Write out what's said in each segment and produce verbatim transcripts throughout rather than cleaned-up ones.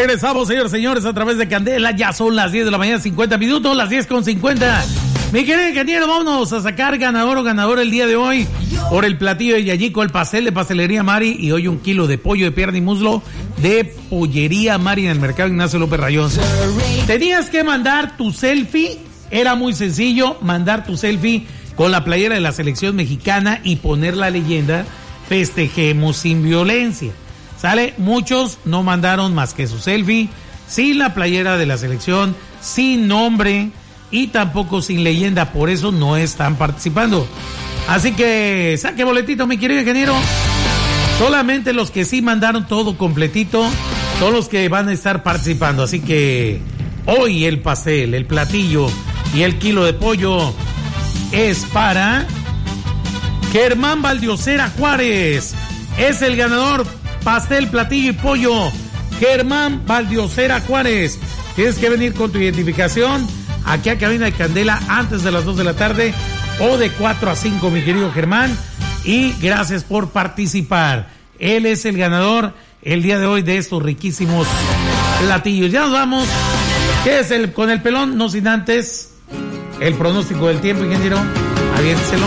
Regresamos, señores, señores, a través de Candela. Ya son las diez de la mañana, cincuenta minutos, las diez con cincuenta. Mi querido ingeniero, vámonos a sacar ganador o ganador el día de hoy por el platillo de Yayico, el pastel de Pastelería Mari, y hoy un kilo de pollo de pierna y muslo de Pollería Mari en el mercado Ignacio López Rayón. Tenías que mandar tu selfie, era muy sencillo, mandar tu selfie con la playera de la selección mexicana y poner la leyenda "Festejemos sin violencia". ¿Sale? Muchos no mandaron más que su selfie, sin la playera de la selección, sin nombre y tampoco sin leyenda, por eso no están participando. Así que saque boletito, mi querido ingeniero. Solamente los que sí mandaron todo completito son los que van a estar participando. Así que hoy el pastel, el platillo y el kilo de pollo es para Germán Valdiosera Juárez. Es el ganador. Pastel, platillo y pollo, Germán Valdiosera Juárez. Tienes que venir con tu identificación aquí a Cabina de Candela antes de las dos de la tarde o de cuatro a cinco, mi querido Germán. Y gracias por participar. Él es el ganador el día de hoy de estos riquísimos platillos. Ya nos vamos. ¿Qué es el con el pelón? No sin antes el pronóstico del tiempo, ingeniero. Aviénteselo.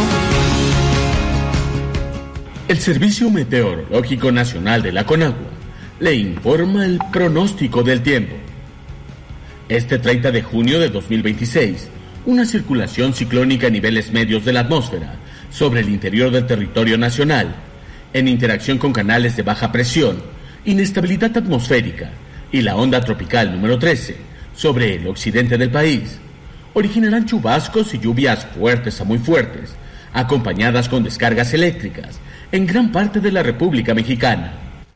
El Servicio Meteorológico Nacional de la Conagua le informa el pronóstico del tiempo. Este treinta de junio de dos mil veintiséis, una circulación ciclónica a niveles medios de la atmósfera sobre el interior del territorio nacional, en interacción con canales de baja presión, inestabilidad atmosférica y la onda tropical número trece sobre el occidente del país, originarán chubascos y lluvias fuertes a muy fuertes, acompañadas con descargas eléctricas en gran parte de la República Mexicana.